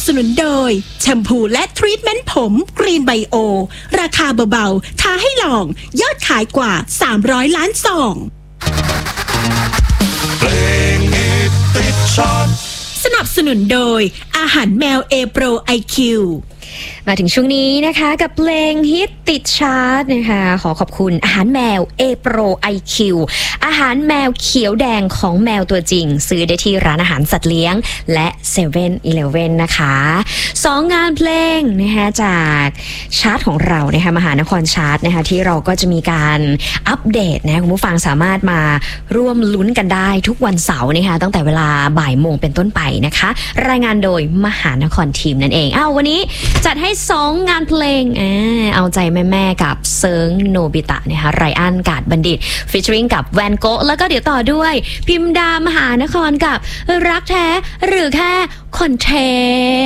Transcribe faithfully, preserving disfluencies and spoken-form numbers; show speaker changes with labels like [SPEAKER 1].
[SPEAKER 1] สนุนโดยแชมพูและทรีทเมนต์ผมกรีนไบโอราคาเบาๆท้าให้ลองยอดขายกว่าสามร้อยล้านซอง
[SPEAKER 2] เพลงฮิตติดชาร์ต
[SPEAKER 1] สนับสนุนโดยอาหารแมว A Pro ไอ คิว
[SPEAKER 3] มาถึงช่วงนี้นะคะกับเพลงฮิตติดชาร์ตนะคะขอขอบคุณอาหารแมว A Pro ไอ คิว อาหารแมวเขียวแดงของแมวตัวจริงซื้อได้ที่ร้านอาหารสัตว์เลี้ยงและเซเว่นอีเลฟเว่นนะคะสองงานเพลงนะคะจากชาร์ตของเรานะคะมหานครชาร์ตนะคะที่เราก็จะมีการอัปเดตนะคุณผู้ฟังสามารถมาร่วมลุ้นกันได้ทุกวันเสาร์นะคะตั้งแต่เวลาบ่ายโมงเป็นต้นไปนะคะรายงานโดยมหานครทีมนั่นเองอ้าววันนี้จัดให้สองงานเพลงอ่าเอาใจแม่ๆกับเซิงโนบิตะนะคะไรอันกาดบัณฑิตฟีเจอริงกับแวนโกะแล้วก็เดี๋ยวต่อด้วยพิมดามหานครกับรักแท้หรือแค่คอนเท